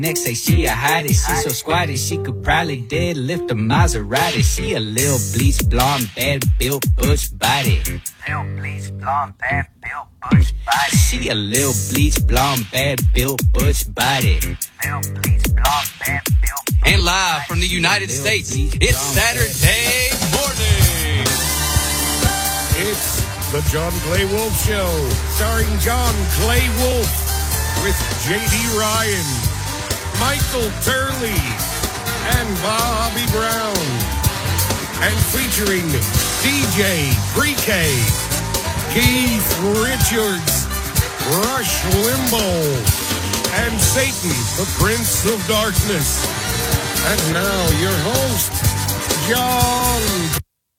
Next say she a hottie, she so squatty, she could probably deadlift a Maserati. She a little bleach blonde, bad built bush body. Little bleach blonde, bad built bush body. She a little bleach blonde, bad built bush body. Little bleach blonde, bad built. And live from the United States, it's Saturday morning. It's the John Clay Wolf Show, starring John Clay Wolf with J.D. Ryan, Michael Turley, and Bobby Brown. And featuring DJ Pre-K, Keith Richards, Rush Limbaugh, and Satan, the Prince of Darkness. And now your host, John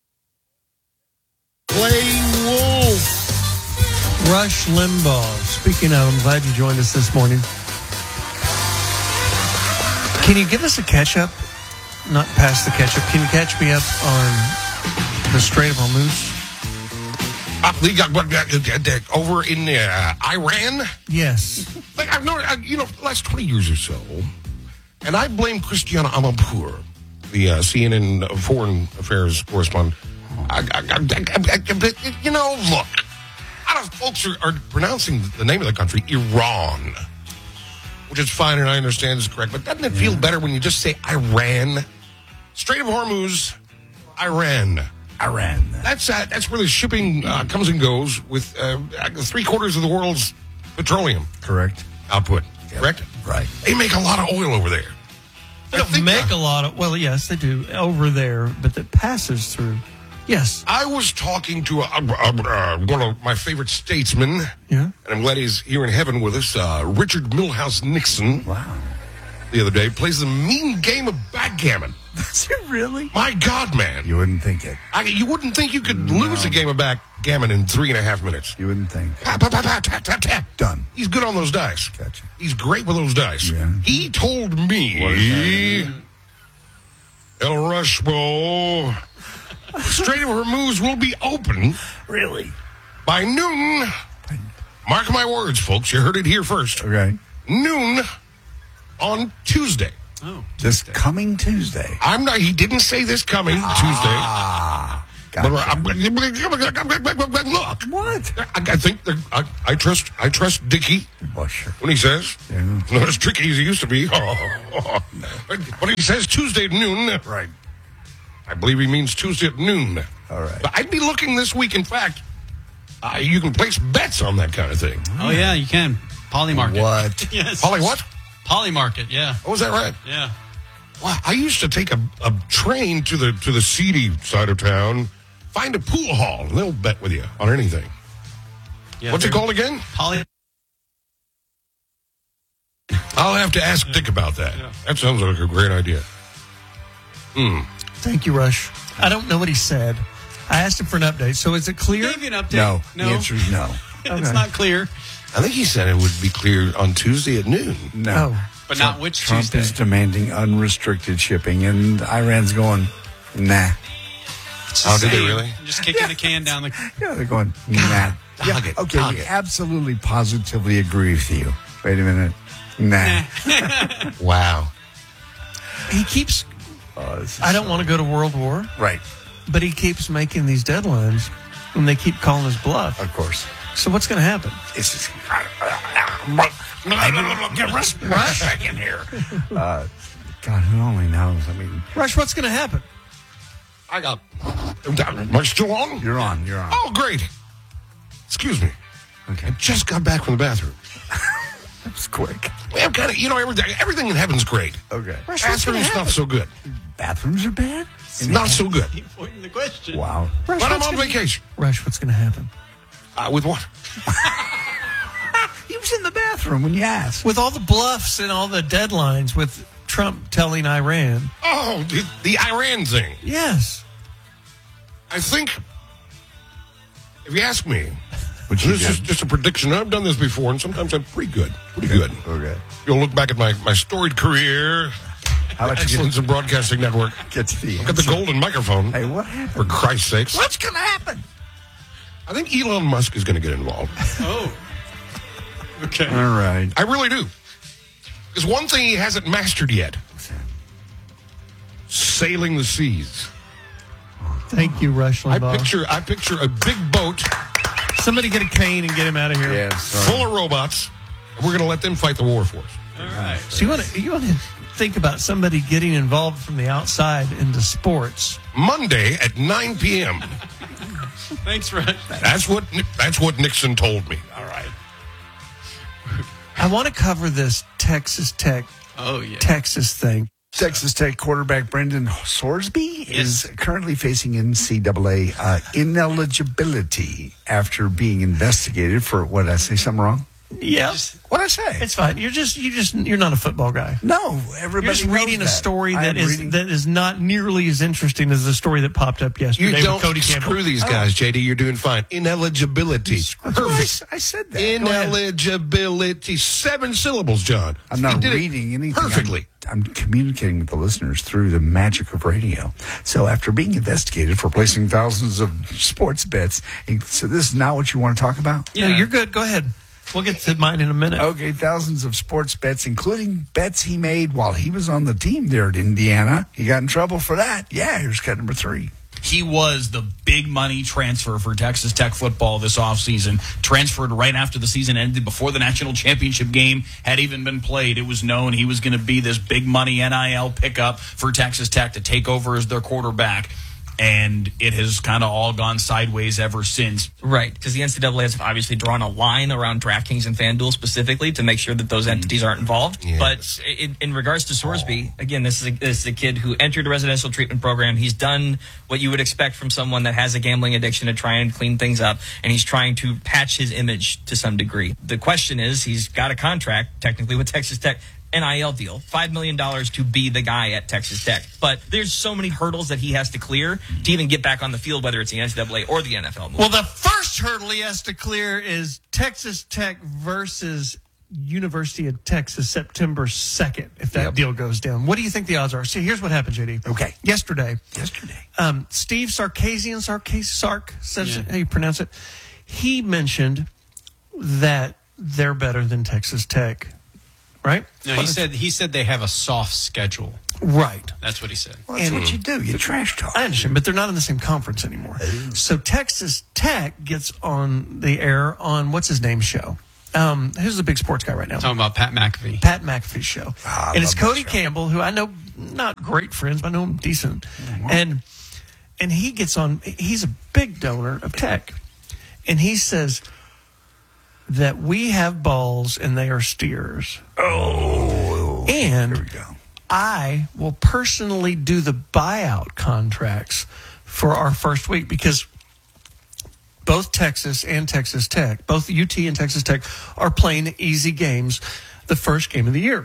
Clay Wolf. Rush Limbaugh. Speaking of, I'm glad you joined us this morning. Can you give us a catch-up? Not past the catch-up. Can you catch me up on the Strait of Hormuz? Over in Iran? Yes. Like I've known, the last 20 years or so, and I blame Christiane Amanpour, the CNN foreign affairs correspondent. Look, a lot of folks are pronouncing the name of the country Iran, which is fine, and I understand is correct. But doesn't it feel better when you just say Iran? Strait of Hormuz, Iran. That's where the shipping comes and goes with 3/4 of the world's petroleum. Correct. Output. Yep. Correct? Right. They make a lot of oil over there. They don't make a lot of, well, yes, they do over there, but that passes through. Yes. I was talking to one of my favorite statesmen, and I'm glad he's here in heaven with us, Richard Milhouse Nixon. Wow. The other day, plays the mean game of backgammon. Does it really? My God, man. You wouldn't think it. You wouldn't think you could lose a game of backgammon in 3.5 minutes. You wouldn't think. Tap, tap, tap, tap, tap, tap. Done. He's good on those dice. Gotcha. He's great with those dice. Yeah. He told me, El Rushbo, Strait of Hormuz will be open. Really? By noon. Mark my words, folks. You heard it here first. Okay. Noon on Tuesday. Oh, just coming Tuesday. I'm not. He didn't say this coming Tuesday. Gotcha. But look, what? I think I trust Dickie Well, sure. when he says not as tricky as he used to be. But he says Tuesday at noon. Right. I believe he means Tuesday at noon. All right. But I'd be looking this week. In fact, you can place bets on that kind of thing. Oh, yeah, you can. Polymarket. What? Yes. Polly, what? Polymarket, yeah. Oh, is that right? Yeah. Well, I used to take a train to the seedy side of town, find a pool hall, and they'll bet with you on anything. Yeah, What's it called again? I'll have to ask Dick about that. Yeah. That sounds like a great idea. Thank you, Rush. I don't know what he said. I asked him for an update. So is it clear? Gave you an update. No. No. The answer is no. It's not clear. I think he said it would be clear on Tuesday at noon. No. Oh. But not which Trump Tuesday. is demanding unrestricted shipping, and Iran's going, nah. Oh, did they really? Just kicking the can down the... Yeah, they're going, nah. Dog it, Okay, dog we it. absolutely, positively agree with you. Wait a minute. Nah. Wow. He keeps, I don't want to go to World War, Right. but he keeps making these deadlines, and they keep calling his bluff. Of course. So what's going to happen? It's just... Get Rush back in here. God, who only knows? I mean... Rush, what's going to happen? Am I still on? You're on. Oh, great. Excuse me. Okay. I just got back from the bathroom. That was quick. Well, kind of, everything in heaven's great. Okay. Rush, what's going to Bathroom's happen? not so good. Bathrooms are bad? Not so good. Keep pointing the question. Wow. Rush, But I'm what's on gonna- vacation. Rush, what's going to happen? With what? He was in the bathroom when you asked. With all the bluffs and all the deadlines with Trump telling Iran. Oh, the Iran thing. Yes. I think, if you ask me, What you this is did. just a prediction. I've done this before, and sometimes I'm pretty good. Okay. You'll look back at my storied career, How about you excellence in broadcasting network. get to the Look at the golden microphone. Hey, what For happened? Christ's sakes. What's going to happen? I think Elon Musk is going to get involved. Oh. Okay. All right. I really do. Because one thing he hasn't mastered yet. Sailing the seas. Thank you, Rush Limbaugh. I picture a big boat Somebody get a cane and get him out of here. full of robots. And we're going to let them fight the war for us. All right. So you want to think about somebody getting involved from the outside into sports. Monday at 9 p.m. Thanks, Rich. That's what Nixon told me. All right. I want to cover this Texas Tech Texas thing. Texas Tech quarterback Brendan Sorsby is currently facing NCAA ineligibility after being investigated for, what did I say something wrong? Yeah. What did I say? It's fine. You're not a football guy. No, everybody You're just knows reading a that. story I that am is reading- that is not nearly as interesting as the story that popped up yesterday You with don't Cody Campbell. screw these guys, JD. You're doing fine. Ineligibility. I said that. Ineligibility. 7 syllables, John. I'm He not did it reading anything. perfectly. I'm communicating with the listeners through the magic of radio. So after being investigated for placing thousands of sports bets, so this is not what you want to talk about? No, you're good. Go ahead. We'll get to mine in a minute. Okay, thousands of sports bets, including bets he made while he was on the team there at Indiana. He got in trouble for that. Yeah, here's cut number 3. He was the big money transfer for Texas Tech football this offseason. Transferred right after the season ended, before the national championship game had even been played. It was known he was going to be this big money NIL pickup for Texas Tech to take over as their quarterback. And it has kind of all gone sideways ever since. Right, because the NCAA has obviously drawn a line around DraftKings and FanDuel specifically to make sure that those entities aren't involved. Yeah. But in regards to Sorsby, again, this is a kid who entered a residential treatment program. He's done what you would expect from someone that has a gambling addiction to try and clean things up, and he's trying to patch his image to some degree. The question is, he's got a contract, technically, with Texas Tech. NIL deal, $5 million to be the guy at Texas Tech. But there's so many hurdles that he has to clear to even get back on the field, whether it's the NCAA or the NFL move. Well, the first hurdle he has to clear is Texas Tech versus University of Texas, September 2nd, if that deal goes down. What do you think the odds are? See, here's what happened, JD. Okay. Yesterday, Steve Sarkisian, says how you pronounce it. He mentioned that they're better than Texas Tech, right? No, he said they have a soft schedule. Right. That's what he said. Well, that's what you do. You trash talk. I understand, but they're not in the same conference anymore. So Texas Tech gets on the air on, what's his name, show? Who's the big sports guy right now? Talking about Pat McAfee. Pat McAfee's show. And it's love that Cody show. Campbell, who I know, not great friends, but I know him decent. And he gets on, he's a big donor of Tech. And he says that we have balls and they are steers. Oh, And here we go. I will personally do the buyout contracts for our first week because both Texas and Texas Tech, both UT and Texas Tech, are playing easy games the first game of the year.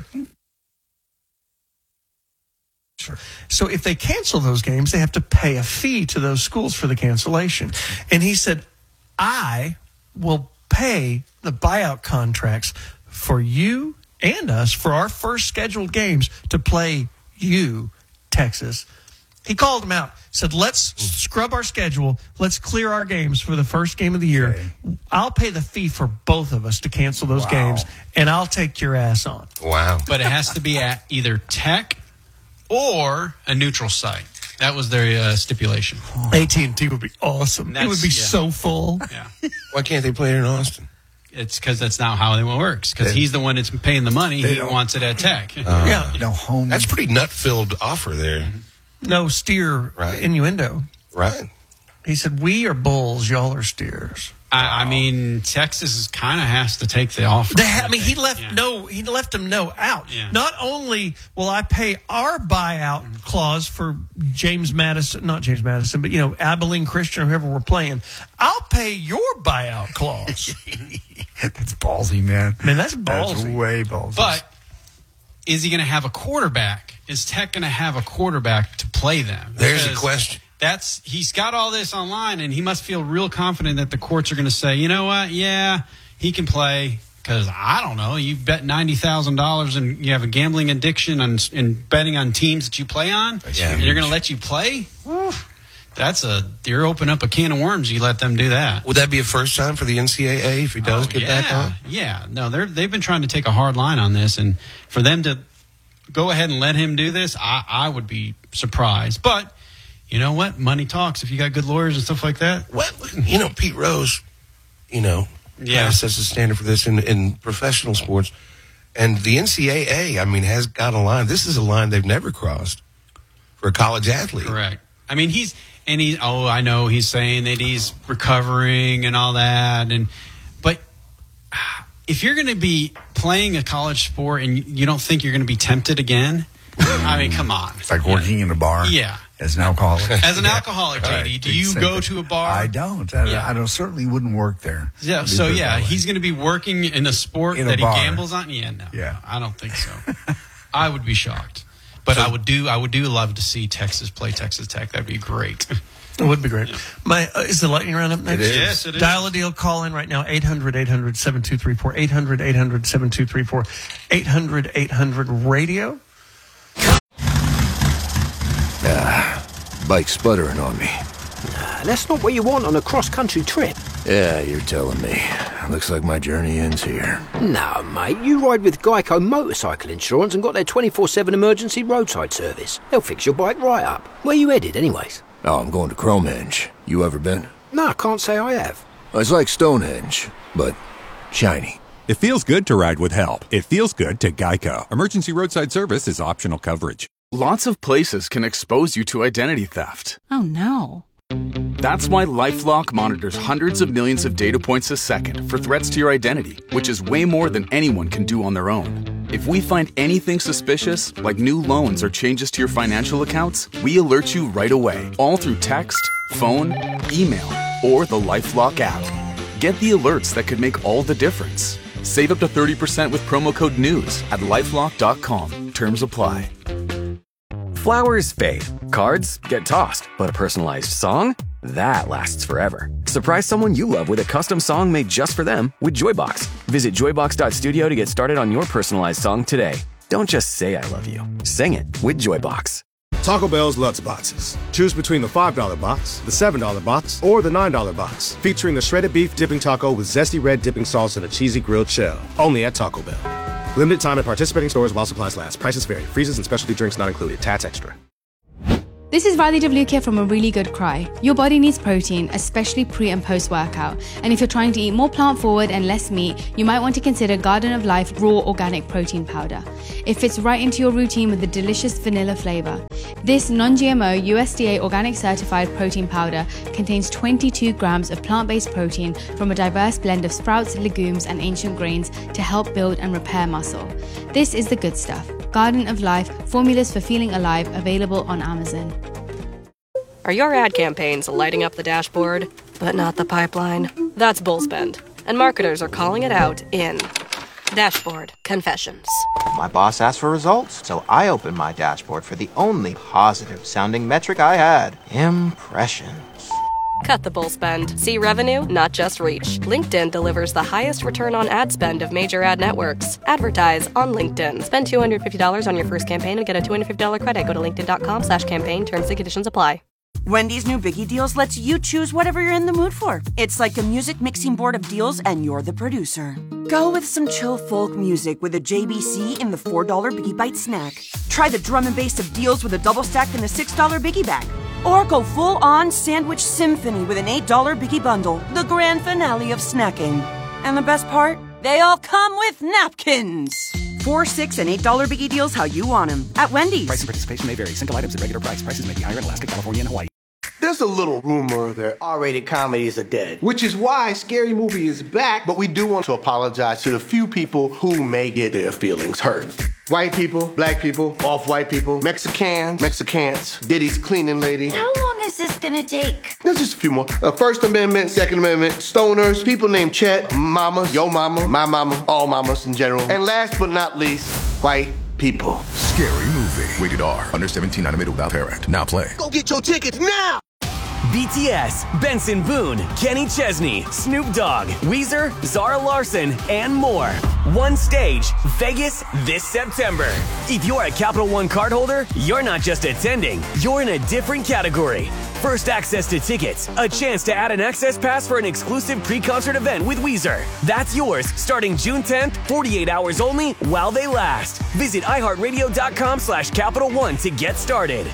Sure. So if they cancel those games, they have to pay a fee to those schools for the cancellation. And he said, I will pay the buyout contracts for you and us for our first scheduled games to play you, Texas. He called them out, said, let's scrub our schedule. Let's clear our games for the first game of the year. Okay. I'll pay the fee for both of us to cancel those games, and I'll take your ass on. Wow. But it has to be at either Tech or a neutral site. That was their stipulation. AT&T would be awesome. It would be so full. Yeah. Why can't they play it in Austin? It's because that's not how it works. Because he's the one that's paying the money. He wants it at Tech. Yeah. No home. That's a pretty nut-filled offer there. No steer innuendo. Right. He said, we are bulls, y'all are steers. I mean, Texas kind of has to take the offer. He left him no out. Yeah. Not only will I pay our buyout clause for not James Madison, but Abilene Christian or whoever we're playing, I'll pay your buyout clause. That's ballsy, man. Man, that's That's ballsy. way ballsy. But is he going to have a quarterback? Is Tech going to have a quarterback to play them? There's a Because question. He's got all this online, and he must feel real confident that the courts are going to say, you know what? Yeah, he can play. Because I don't know, you bet $90,000 and you have a gambling addiction and betting on teams that you play on, and you're going to let you play? Woo. you're opening up a can of worms. You let them do that. Would that be a first time for the NCAA if he does get that done? Yeah. No, they've been trying to take a hard line on this, and for them to go ahead and let him do this, I would be surprised. But you know what? Money talks. If you got good lawyers and stuff like that. Well, Pete Rose, kind of sets the standard for this in professional sports. And the NCAA, has got a line. This is a line they've never crossed for a college athlete. Correct. I know he's saying that he's recovering and all that. But if you're going to be playing a college sport and you don't think you're going to be tempted again, come on. It's like working in a bar. Yeah. As an alcoholic. As an alcoholic, JD, do you go to a bar? I don't. I certainly wouldn't work there. Yeah. So he's going to be working in a sport that he gambles on. Yeah, no. Yeah. I don't think so. I would be shocked, but I would love to see Texas play Texas Tech. That'd be great. It would be great. Is the lightning round up next? It is. Yes, it is. Dial a deal. Call in right now. 800-800-7234. 800-800-7234. 800-800-RADIO. Bike's sputtering on me. That's not what you want on a cross-country trip. Yeah, you're telling me. Looks like my journey ends here. No, mate, you ride with Geico Motorcycle Insurance and got their 24/7 emergency roadside service. They'll fix your bike right up. Where you headed, anyways? Oh, I'm going to Cromenge. You ever been? No, I can't say I have. It's like Stonehenge, but shiny. It feels good to ride with help. It feels good to Geico. Emergency roadside service is optional coverage. Lots of places can expose you to identity theft. Oh, no. That's why LifeLock monitors hundreds of millions of data points a second for threats to your identity, which is way more than anyone can do on their own. If we find anything suspicious, like new loans or changes to your financial accounts, we alert you right away, all through text, phone, email, or the LifeLock app. Get the alerts that could make all the difference. Save up to 30% with promo code NEWS at LifeLock.com. Terms apply. Flowers fade, cards get tossed, but a personalized song? That lasts forever. Surprise someone you love with a custom song made just for them with Joybox. Visit joybox.studio to get started on your personalized song today. Don't just say I love you. Sing it with Joybox. Taco Bell's Lutz Boxes. Choose between the $5 box, the $7 box, or the $9 box. Featuring the shredded beef dipping taco with zesty red dipping sauce and a cheesy grilled shell. Only at Taco Bell. Limited time at participating stores while supplies last. Prices vary. Freezes and specialty drinks not included. Tats extra. This is Riley Devlukia from A Really Good Cry. Your body needs protein, especially pre and post workout. And if you're trying to eat more plant forward and less meat, you might want to consider Garden of Life Raw Organic Protein Powder. It fits right into your routine with a delicious vanilla flavor. This non-GMO USDA organic certified protein powder contains 22 grams of plant-based protein from a diverse blend of sprouts, legumes, and ancient grains to help build and repair muscle. This is the good stuff. Garden of Life, formulas for feeling alive, available on Amazon. Are your ad campaigns lighting up the dashboard, but not the pipeline? That's Bullspend, and marketers are calling it out in Dashboard Confessions. My boss asked for results, so I opened my dashboard for the only positive-sounding metric I had: impressions. Cut the bull spend. See revenue, not just reach. LinkedIn delivers the highest return on ad spend of major ad networks. Advertise on LinkedIn. Spend $250 on your first campaign and get a $250 credit. Go to linkedin.com/campaign. Terms and conditions apply. Wendy's new Biggie Deals lets you choose whatever you're in the mood for. It's like a music mixing board of deals, and you're the producer. Go with some chill folk music with a JBC in the $4 Biggie Bite snack. Try the drum and bass of deals with a double stack in the $6 Biggie Bag. Or go full-on sandwich symphony with an $8 Biggie Bundle, the grand finale of snacking. And the best part? They all come with napkins. $4, $6, and $8 Biggie Deals how you want them at Wendy's. Price and participation may vary. Single items at regular price. Prices may be higher in Alaska, California, and Hawaii. There's a little rumor that R-rated comedies are dead, which is why Scary Movie is back, but we do want to apologize to the few people who may get their feelings hurt. White people, black people, off-white people, Mexicans, Diddy's cleaning lady. How long is this gonna take? There's just a few more. First Amendment, Second Amendment, stoners, people named Chet, mama, yo mama, my mama, all mamas in general. And last but not least, white people. Scary Movie. Rated R. Under 17, not admitted without parent. Now play. Go get your tickets now! BTS, Benson Boone, Kenny Chesney, Snoop Dogg, Weezer, Zara Larsson, and more. One stage, Vegas this September. If you're a Capital One card holder, you're not just attending, you're in a different category. First access to tickets, a chance to add an access pass for an exclusive pre-concert event with Weezer. That's yours starting June 10th, 48 hours only while they last. Visit iHeartRadio.com/Capital One to get started.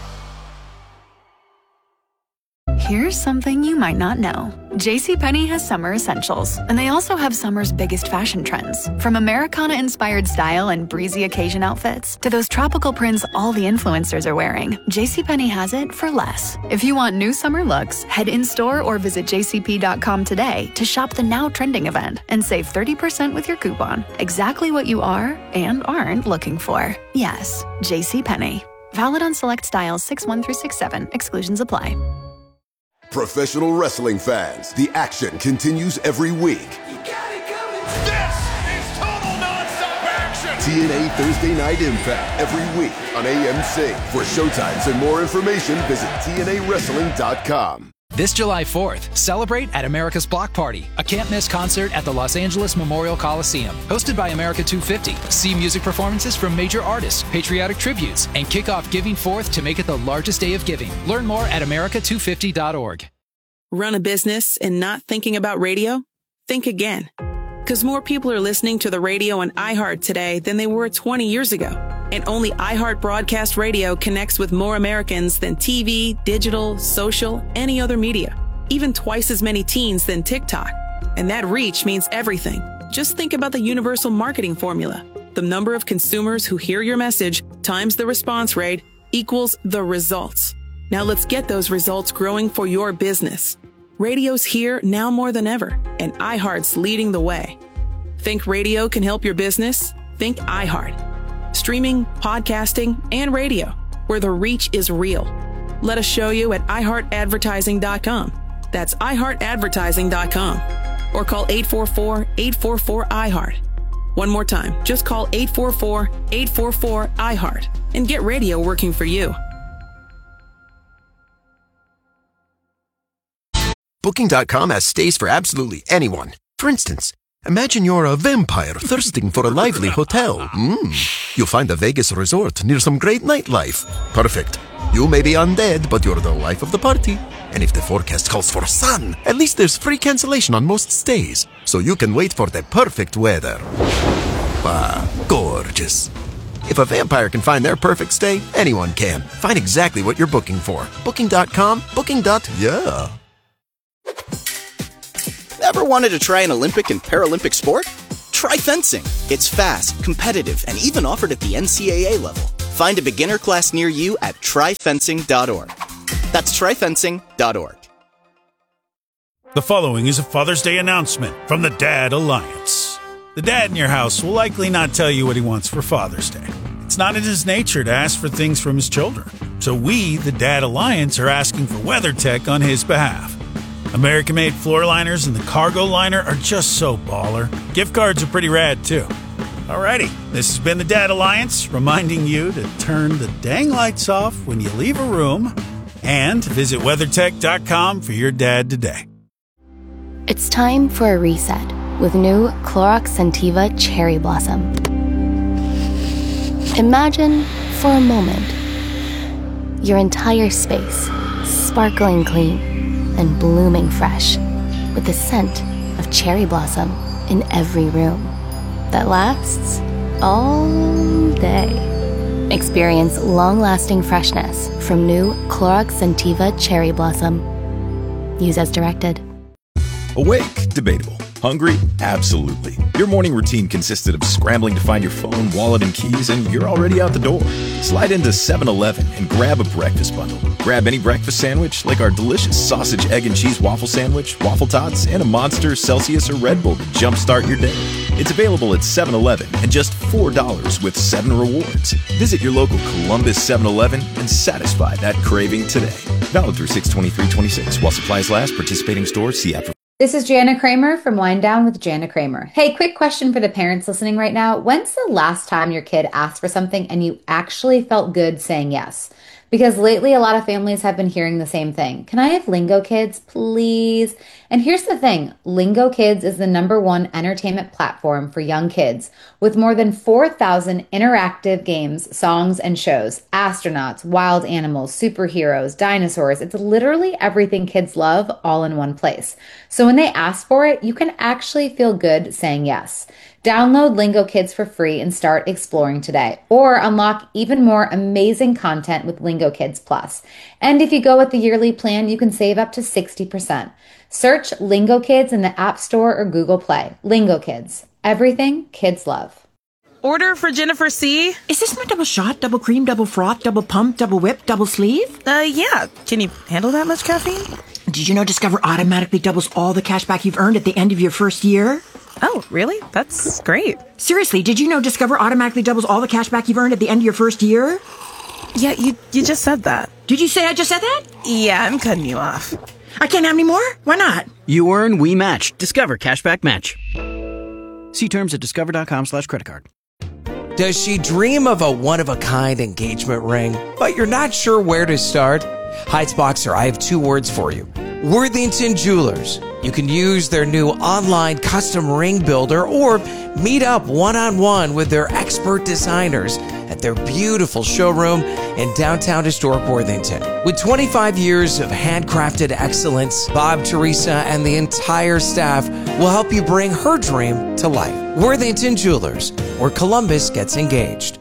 Here's something you might not know. JCPenney has summer essentials, and they also have summer's biggest fashion trends. From Americana-inspired style and breezy occasion outfits to those tropical prints all the influencers are wearing, JCPenney has it for less. If you want new summer looks, head in-store or visit jcp.com today to shop the now trending event and save 30% with your coupon. Exactly what you are and aren't looking for. Yes, JCPenney. Valid on select styles 6-1 through 6-7. Exclusions apply. Professional wrestling fans, the action continues every week. This is total non-stop action! TNA Thursday Night Impact every week on AMC. For showtimes and more information, visit TNAWrestling.com. This July 4th, celebrate at America's Block Party, a can't-miss concert at the Los Angeles Memorial Coliseum. Hosted by America 250, see music performances from major artists, patriotic tributes, and kick off Giving Forth to make it the largest day of giving. Learn more at america250.org. Run a business and not thinking about radio? Think again. Because more people are listening to the radio on iHeart today than they were 20 years ago. And only iHeart Broadcast Radio connects with more Americans than TV, digital, social, any other media. Even twice as many teens than TikTok. And that reach means everything. Just think about the universal marketing formula. The number of consumers who hear your message times the response rate equals the results. Now let's get those results growing for your business. Radio's here now more than ever, and iHeart's leading the way. Think radio can help your business? Think iHeart. Streaming, podcasting, and radio, where the reach is real. Let us show you at iHeartAdvertising.com. That's iHeartAdvertising.com. Or call 844-844-iHeart. One more time, just call 844-844-iHeart and get radio working for you. Booking.com has stays for absolutely anyone. For instance, imagine you're a vampire thirsting for a lively hotel. You'll find a Vegas resort near some great nightlife. Perfect. You may be undead, but you're the life of the party. And if the forecast calls for sun, at least there's free cancellation on most stays, so you can wait for the perfect weather. Ah, gorgeous. If a vampire can find their perfect stay, anyone can. Find exactly what you're booking for. Booking.com, booking.yeah. Ever wanted to try an Olympic and Paralympic sport? Try fencing. It's fast, competitive, and even offered at the NCAA level. Find a beginner class near you at tryfencing.org. That's tryfencing.org. The following is a Father's Day announcement from the Dad Alliance. The dad in your house will likely not tell you what he wants for Father's Day. It's not in his nature to ask for things from his children. So we, the Dad Alliance, are asking for WeatherTech on his behalf. American-made floor liners and the cargo liner are just so baller. Gift cards are pretty rad, too. Alrighty, this has been the Dad Alliance, reminding you to turn the dang lights off when you leave a room and visit WeatherTech.com for your dad today. It's time for a reset with new Clorox Scentiva Cherry Blossom. Imagine, for a moment, your entire space sparkling clean and blooming fresh with the scent of cherry blossom in every room that lasts all day. Experience long-lasting freshness from new Clorox Scentiva Cherry Blossom. Use as directed. Awake? Debatable. Hungry? Absolutely. Your morning routine consisted of scrambling to find your phone, wallet, and keys, and you're already out the door. Slide into 7-Eleven and grab a breakfast bundle. Grab any breakfast sandwich, like our delicious sausage, egg, and cheese waffle sandwich, waffle tots, and a Monster, Celsius, or Red Bull to jumpstart your day. It's available at 7-Eleven and just $4 with 7 rewards. Visit your local Columbus 7-Eleven and satisfy that craving today. Valid through 6/23/26 while supplies last. Participating stores. See app for. This is Jana Kramer from Wind Down with Jana Kramer. Hey, quick question for the parents listening right now. When's the last time your kid asked for something and you actually felt good saying yes? Because lately a lot of families have been hearing the same thing. Can I have Lingo Kids, please? And here's the thing. Lingo Kids is the #1 entertainment platform for young kids with more than 4,000 interactive games, songs, and shows. Astronauts, wild animals, superheroes, dinosaurs. It's literally everything kids love all in one place. So when they ask for it, you can actually feel good saying yes. Download Lingo Kids for free and start exploring today, or unlock even more amazing content with Lingo Kids Plus. And if you go with the yearly plan, you can save up to 60%. Search Lingo Kids in the App Store or Google Play. Lingo Kids, everything kids love. Order for Jennifer C. Is this my double shot, double cream, double froth, double pump, double whip, double sleeve? Yeah. Can you handle that much caffeine? Did you know Discover automatically doubles all the cash back you've earned at the end of your first year? Oh, really? That's great. Seriously, did you know Discover automatically doubles all the cash back you've earned at the end of your first year? Yeah, you just said that. Did you say I just said that? Yeah, I'm cutting you off. I can't have any more? Why not? You earn, we match. Discover Cashback Match. See terms at discover.com/creditcard. Does she dream of a one-of-a-kind engagement ring, but you're not sure where to start? Heights Boxer, I have 2 words for you. Worthington Jewelers. You can use their new online custom ring builder or meet up one-on-one with their expert designers at their beautiful showroom in downtown historic Worthington. With 25 years of handcrafted excellence, Bob, Teresa, and the entire staff will help you bring her dream to life. Worthington Jewelers, where Columbus gets engaged.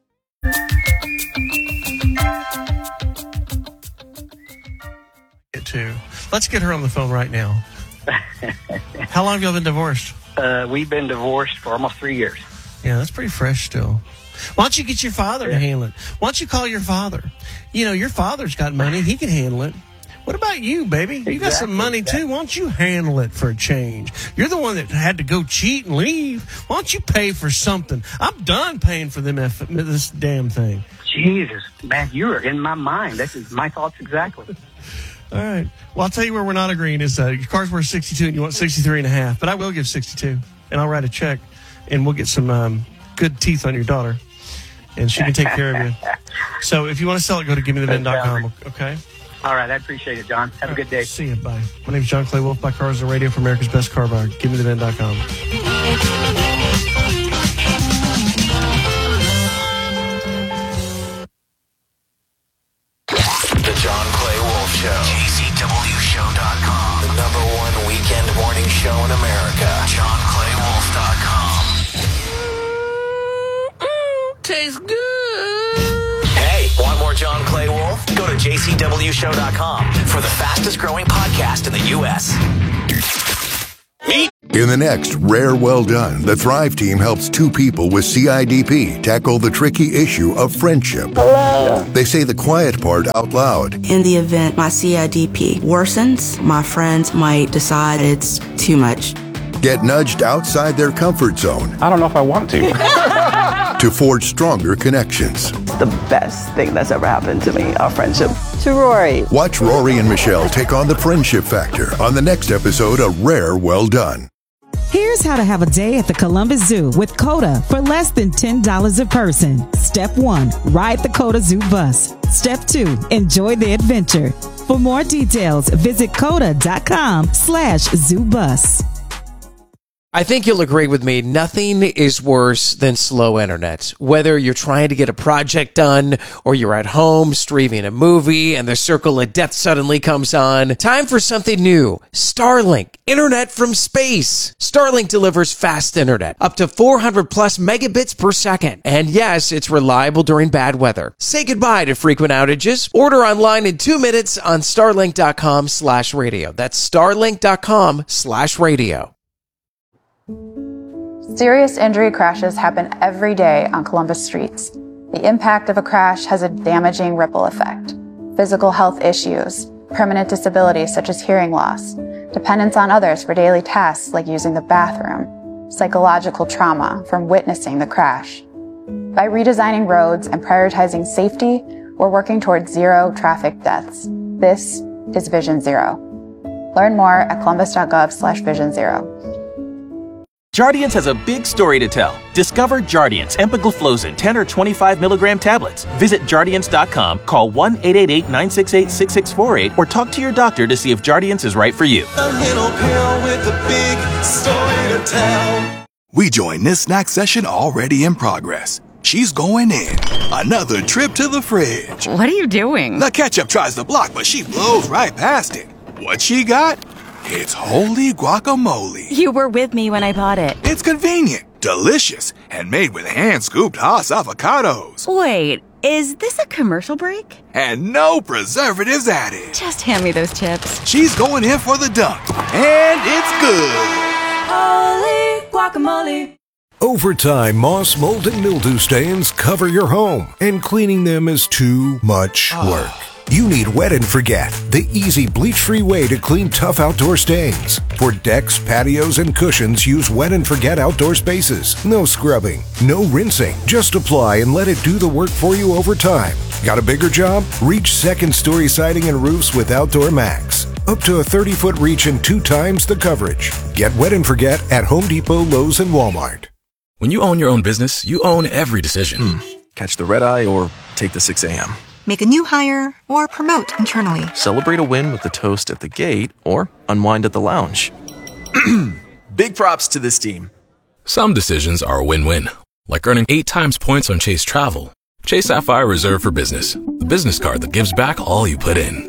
Let's get her on the phone right now. How long have you been divorced? We've been divorced for almost 3 years. Yeah, that's pretty fresh still. Why don't you get your father to handle it? Why don't you call your father? You know, your father's got money. He can handle it. What about you, baby? You got some money, too. Why don't you handle it for a change? You're the one that had to go cheat and leave. Why don't you pay for something? I'm done paying for this damn thing. Jesus, man, you are in my mind. This is my thoughts exactly. All right. Well, I'll tell you where we're not agreeing is your car's worth 62 and you want 63.5, but I will give 62 and I'll write a check and we'll get some good teeth on your daughter and she can take care of you. So if you want to sell it, go to givemethevin.com. Okay. All right. I appreciate it, John. Have a good day. See you. Bye. My name is John Clay Wolf. Buy cars on radio for America's Best Car Buyer. Givemethevin.com. John Clay Wolf Show. JCWShow.com. The #1 weekend morning show in America. JohnClayWolf.com. Tastes good. Hey, want more John Clay Wolf? Go to JCWShow.com for the fastest growing podcast in the U.S. In the next Rare Well Done, the Thrive team helps 2 people with CIDP tackle the tricky issue of friendship. Hello. They say the quiet part out loud. In the event my CIDP worsens, my friends might decide it's too much. Get nudged outside their comfort zone. I don't know if I want to. To forge stronger connections. The best thing that's ever happened to me, our friendship. To Rory. Watch Rory and Michelle take on the friendship factor on the next episode of Rare Well Done. Here's how to have a day at the Columbus Zoo with COTA for less than $10 a person. Step 1, ride the COTA Zoo bus. Step 2, enjoy the adventure. For more details, visit COTA.com/ZooBus. I think you'll agree with me, nothing is worse than slow internet. Whether you're trying to get a project done or you're at home streaming a movie and the circle of death suddenly comes on, time for something new. Starlink, internet from space. Starlink delivers fast internet, up to 400 plus megabits per second. And yes, it's reliable during bad weather. Say goodbye to frequent outages. Order online in 2 minutes on starlink.com/radio. That's starlink.com/radio. Serious injury crashes happen every day on Columbus streets. The impact of a crash has a damaging ripple effect. Physical health issues, permanent disabilities such as hearing loss, dependence on others for daily tasks like using the bathroom, psychological trauma from witnessing the crash. By redesigning roads and prioritizing safety, we're working towards 0 traffic deaths. This is Vision Zero. Learn more at columbus.gov/Vision Zero. Jardiance has a big story to tell. Discover Jardiance empagliflozin 10 or 25 milligram tablets. Visit Jardiance.com, call 1-888-968-6648, or talk to your doctor to see if Jardiance is right for you. A little pill with a big story to tell. We join this snack session already in progress. She's going in. Another trip to the fridge. What are you doing? The ketchup tries to block, but she blows right past it. What she got? It's holy guacamole. You were with me when I bought it. It's convenient, delicious, and made with hand-scooped Haas avocados. Wait, is this a commercial break? And no preservatives added. Just hand me those chips. She's going in for the dunk, and it's good. Holy guacamole. Over time, moss, mold, and mildew stains cover your home, and cleaning them is too much work. You need Wet and Forget, the easy bleach-free way to clean tough outdoor stains. For decks, patios, and cushions, use Wet and Forget outdoor spaces. No scrubbing, no rinsing. Just apply and let it do the work for you over time. Got a bigger job? Reach second-story siding and roofs with Outdoor Max. Up to a 30-foot reach and 2 times the coverage. Get Wet and Forget at Home Depot, Lowe's, and Walmart. When you own your own business, you own every decision. Catch the red eye or take the 6 a.m. Make a new hire or promote internally. Celebrate a win with the toast at the gate or unwind at the lounge. Big props to this team. Some decisions are a win-win, like earning 8 times points on Chase Travel. Chase Sapphire Reserve for Business, the business card that gives back all you put in.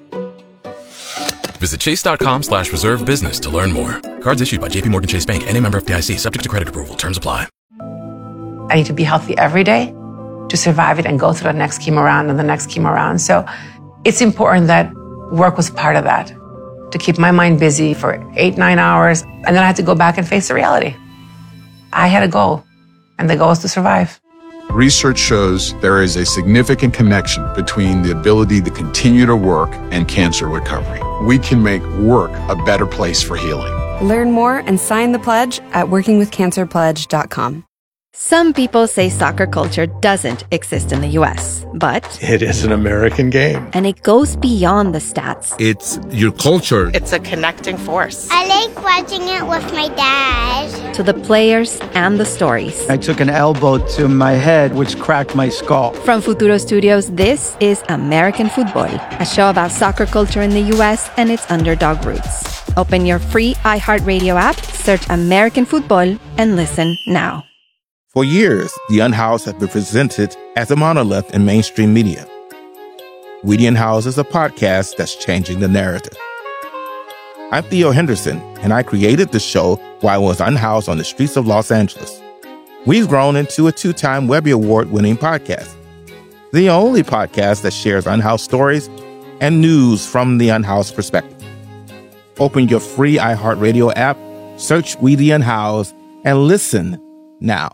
Visit chase.com/reserve business to learn more. Cards issued by JPMorgan Chase Bank and a member of FDIC, subject to credit approval. Terms apply. I need to be healthy every day to survive it and go through the next chemo round and the next chemo round. So it's important that work was part of that, to keep my mind busy for 8-9 hours. And then I had to go back and face the reality. I had a goal, and the goal was to survive. Research shows there is a significant connection between the ability to continue to work and cancer recovery. We can make work a better place for healing. Learn more and sign the pledge at workingwithcancerpledge.com. Some people say soccer culture doesn't exist in the U.S., but it is an American game. And it goes beyond the stats. It's your culture. It's a connecting force. I like watching it with my dad. To the players and the stories. I took an elbow to my head, which cracked my skull. From Futuro Studios, this is American Football, a show about soccer culture in the U.S. and its underdog roots. Open your free iHeartRadio app, search American Football, and listen now. For years, The Unhoused has been presented as a monolith in mainstream media. We The Unhoused is a podcast that's changing the narrative. I'm Theo Henderson, and I created the show while I was unhoused on the streets of Los Angeles. We've grown into a 2-time Webby Award-winning podcast, the only podcast that shares unhoused stories and news from the unhoused perspective. Open your free iHeartRadio app, search We The Unhoused, and listen now.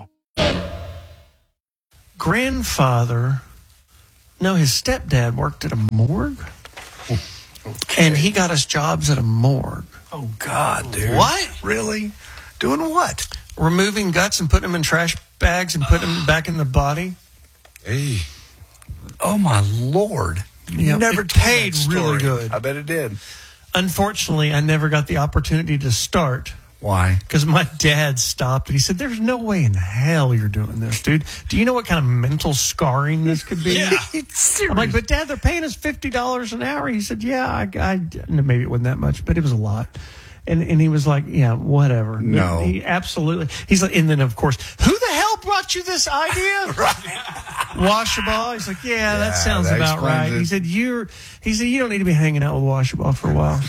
His stepdad worked at a morgue. Okay. And he got us jobs at a morgue. Oh, God, dude. What? Really? Doing what? Removing guts and putting them in trash bags and putting them back in the body. Hey. Oh, my Lord. You never paid really good. I bet it did. Unfortunately, I never got the opportunity to start. Why? Because my dad stopped and he said, "There's no way in hell you're doing this, dude. Do you know what kind of mental scarring this could be?" Yeah. I'm like, "But Dad, they're paying us $50 an hour." He said, "Yeah, I maybe it wasn't that much, but it was a lot." And he was like, "Yeah, whatever." No. He absolutely. He's like, and then of course, who the hell brought you this idea? Right. Washable. He's like, yeah, that sounds about right. He said, you don't need to be hanging out with Washable for a while.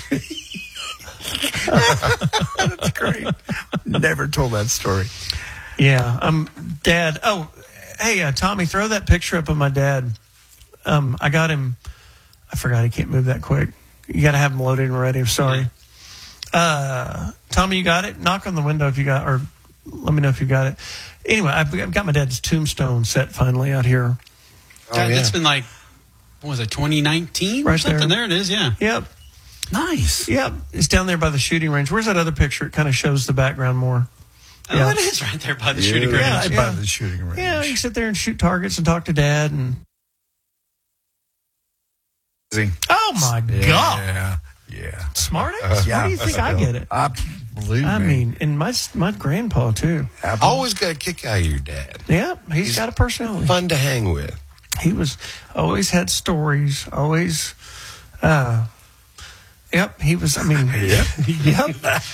That's great. Never told that story. Yeah. Dad. Oh, hey, Tommy, throw that picture up of my dad. I got him. I forgot he can't move that quick. You got to have him loaded and ready. I'm sorry. Tommy, you got it? Knock on the window if you got, or let me know if you got it. Anyway, I've got my dad's tombstone set finally out here. That's been like, what was it, 2019 or something? There it is, yeah. Yep. Nice. Yep. It's down there by the shooting range. Where's that other picture? It kind of shows the background more. Oh, it is right there by the shooting range. Yeah, by the shooting range. Yeah, you sit there and shoot targets and talk to Dad. And oh, my God. Yeah. Smart ass? Why do you think I get it? Believe I me. mean, and my grandpa, too. Always got a kick out of your dad. Yeah, he's got a personality. Fun to hang with. He was always had stories, always, yep, he was, I mean, yep.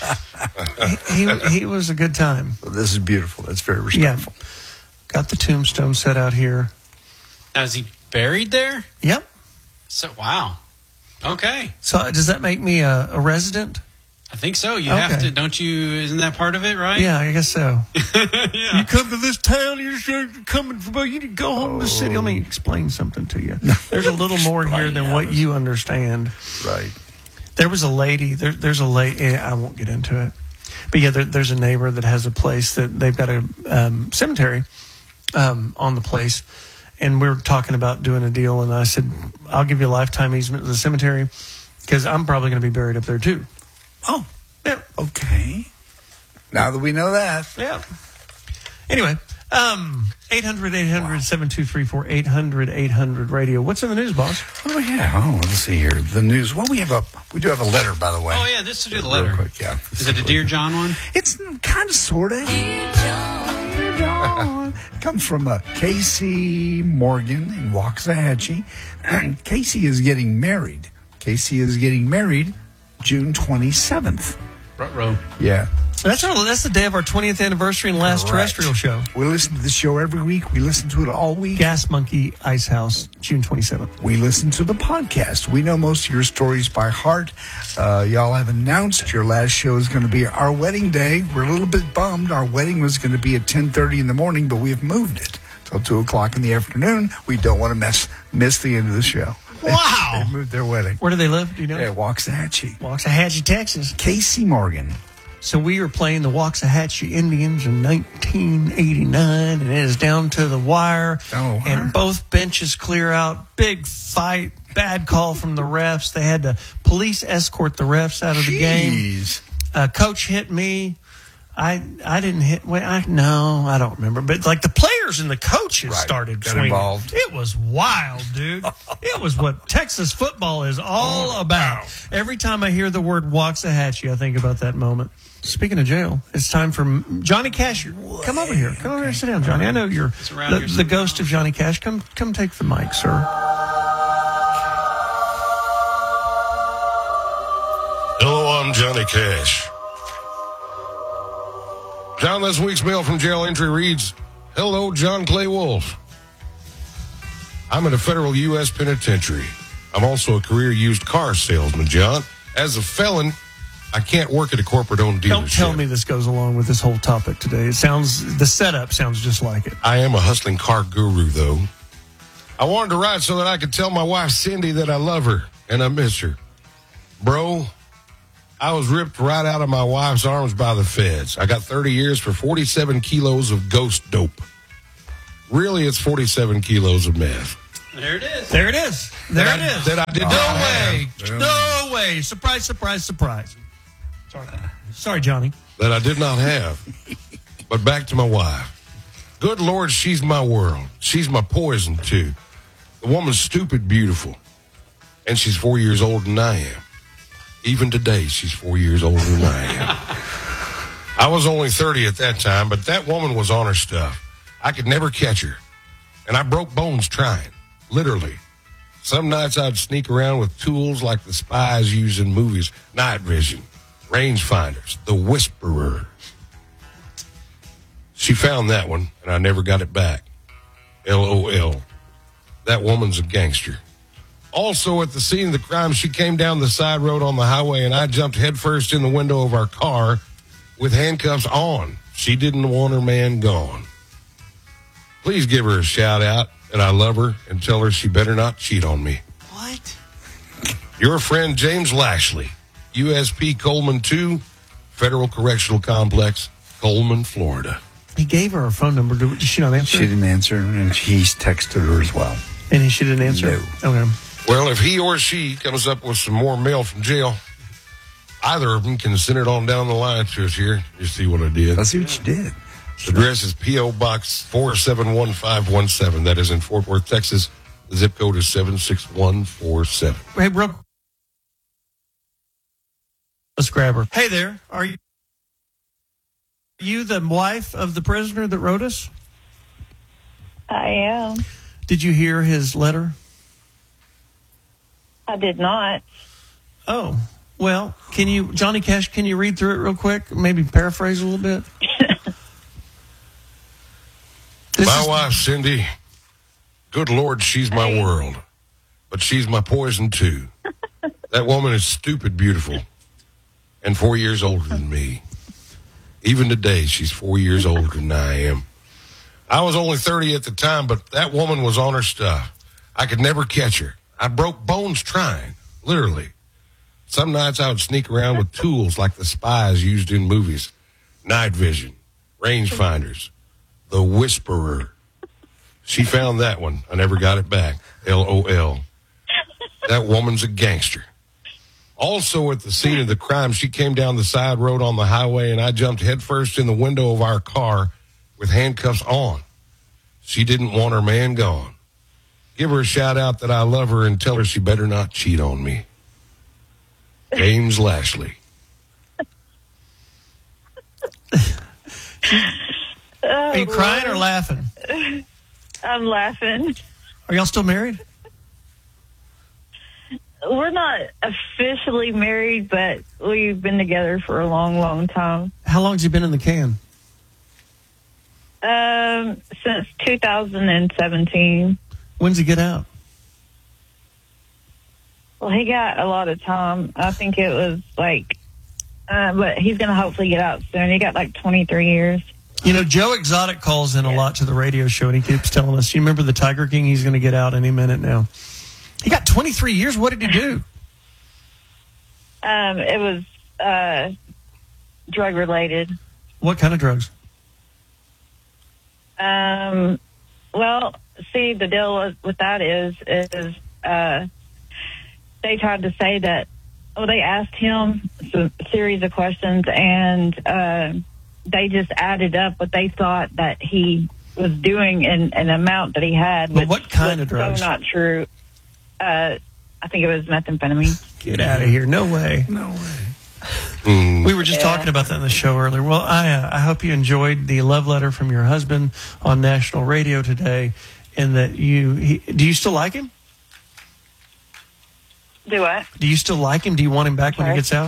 He was a good time. Well, this is beautiful. That's very respectful. Yeah. Got the tombstone set out here. Now, is he buried there? Yep. So, wow. Okay. So does that make me a resident? I think so. You have to, don't you? Isn't that part of it, right? Yeah, I guess so. You come to this town, you're coming from, you need to go home to the city. Let me explain something to you. There's a little more here than what you understand. Right. There was a lady, there's a lady, I won't get into it. But yeah, there's a neighbor that has a place that they've got a cemetery on the place. And we were talking about doing a deal, and I said, I'll give you a lifetime easement to the cemetery because I'm probably going to be buried up there too. Oh, yeah. Okay. Now that we know that. Yeah. Anyway, 800-800-7234, 800-800-radio. What's in the news, boss? Oh, yeah. Oh, let's see here. The news. Well, we do have a letter, by the way. Oh, yeah, this to do the letter. Real quick, yeah. Is it a Dear John one? It's kind of, sort of. Dear John. It comes from Casey Morgan in Waxahachie. Casey is getting married. June 27th. Ruh-roh. Yeah. That's the day of our 20th anniversary and last terrestrial show. We listen to the show every week. We listen to it all week. Gas Monkey Ice House, June 27th. We listen to the podcast. We know most of your stories by heart. Y'all have announced your last show is going to be our wedding day. We're a little bit bummed. Our wedding was going to be at 10:30 in the morning, but we have moved it till 2 o'clock in the afternoon. We don't want to miss the end of the show. Wow. They moved their wedding. Where do they live? Do you know? Yeah, Waxahachie. Waxahachie, Texas. Casey Morgan. So we were playing the Waxahachie Indians in 1989, and it is down to the wire. And both benches clear out. Big fight. Bad call from the refs. They had to police escort the refs out of the game. Coach hit me. I didn't hit. I don't remember. But like the players and the coaches started swinging. Involved. It was wild, dude. It was what Texas football is all about. Every time I hear the word Waxahachie, I think about that moment. Speaking of jail, it's time for Johnny Cash. Come over here. Come over here and sit down, Johnny. I know you're the ghost of Johnny Cash. Come take the mic, sir. Hello, I'm Johnny Cash. John, this week's mail from jail entry reads, Hello, John Clay Wolf. I'm in a federal U.S. penitentiary. I'm also a career used car salesman, John. As a felon, I can't work at a corporate-owned dealership. Don't tell me this goes along with this whole topic today. The setup sounds just like it. I am a hustling car guru, though. I wanted to write so that I could tell my wife, Cindy, that I love her and I miss her. Bro, I was ripped right out of my wife's arms by the feds. I got 30 years for 47 kilos of ghost dope. Really, it's 47 kilos of meth. There it is. There it is. There it is. That I did not have. No way. Surprise, surprise, surprise. Sorry, Johnny. That I did not have. But back to my wife. Good Lord, she's my world. She's my poison, too. The woman's stupid beautiful. And she's 4 years older than I am. Even today, she's 4 years older than I am. I was only 30 at that time, but that woman was on her stuff. I could never catch her. And I broke bones trying. Literally. Some nights I'd sneak around with tools like the spies use in movies. Night vision. Rangefinders. The Whisperer. She found that one, and I never got it back. LOL. That woman's a gangster. Also, at the scene of the crime, she came down the side road on the highway, and I jumped headfirst in the window of our car with handcuffs on. She didn't want her man gone. Please give her a shout out, and I love her, and tell her she better not cheat on me. What? Your friend James Lashley, USP Coleman 2, Federal Correctional Complex, Coleman, Florida. He gave her a phone number. Did she not answer? She didn't answer, and he's texted her as well. And she didn't answer? No. Okay. Well, if he or she comes up with some more mail from jail, either of them can send it on down the line to us here. You see what I did? Let's see what you did. The address is P.O. Box 471517. That is in Fort Worth, Texas. The zip code is 76147. Hey, bro. Let's grab her. Hey there. Are you the wife of the prisoner that wrote us? I am. Did you hear his letter? I did not. Oh, well, Johnny Cash, can you read through it real quick? Maybe paraphrase a little bit? My wife, Cindy, good Lord, she's my world. But she's my poison, too. That woman is stupid beautiful and 4 years older than me. Even today, she's 4 years older than I am. I was only 30 at the time, but that woman was on her stuff. I could never catch her. I broke bones trying, literally. Some nights I would sneak around with tools like the spies used in movies. Night vision, rangefinders, the whisperer. She found that one. I never got it back. LOL. That woman's a gangster. Also at the scene of the crime, she came down the side road on the highway, and I jumped headfirst in the window of our car with handcuffs on. She didn't want her man gone. Give her a shout out that I love her and tell her she better not cheat on me. James Lashley. Are you crying or laughing? I'm laughing. Are y'all still married? We're not officially married, but we've been together for a long, long time. How long has he been in the can? Since 2017. When's he get out? Well, he got a lot of time. I think it was but he's going to hopefully get out soon. He got 23 years. You know, Joe Exotic calls in a lot to the radio show, and he keeps telling us, you remember the Tiger King? He's going to get out any minute now. He got 23 years. What did he do? It was drug related. What kind of drugs? Well, see, the deal with that is they tried to say that, they asked him a series of questions, and they just added up what they thought that he was doing in an amount that he had. But what kind of drugs? So not true. I think it was methamphetamine. Get out of here. No way. No way. We were just talking about that in the show earlier. Well, I hope you enjoyed the love letter from your husband on national radio today, and that do you still like him? Do what? Do you still like him? Do you want him back when he gets out?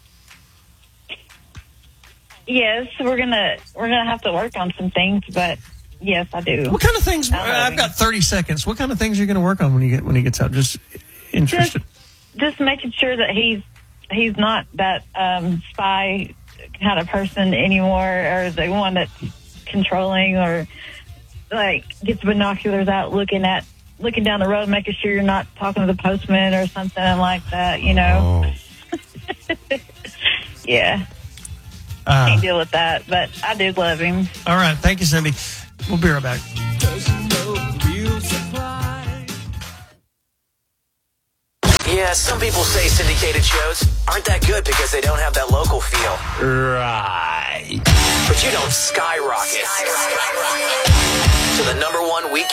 Yes, we're gonna have to work on some things, but yes, I do. What kind of things? I've got 30 seconds. What kind of things are you going to work on when he gets out? Just interested. Just making sure that he's not that spy kind of person anymore, or the one that's controlling, or gets binoculars out looking down the road, making sure you're not talking to the postman or something like that. You know. Oh. Yeah. Can't deal with that, but I do love him. All right. Thank you, Cindy. We'll be right back. Yeah, some people say syndicated shows aren't that good because they don't have that local feel. Right. But you don't skyrocket to the #1 weekend